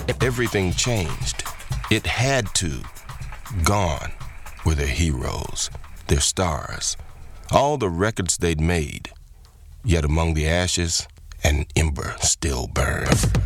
Everything changed. It had to. Gone were their heroes, their stars, all the records they'd made. Yet among the ashes, an ember still burned.